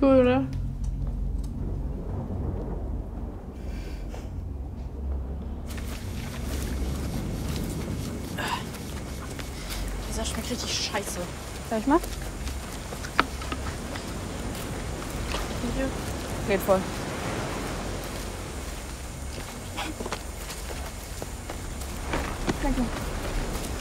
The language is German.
Cool, oder? Dieser schmeckt richtig scheiße. Soll ich mal? Geht voll. Danke.